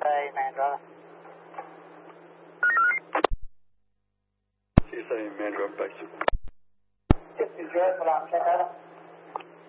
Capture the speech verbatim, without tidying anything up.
say, man driver. C say, man driver, back to. fifty zero, Milan, check over.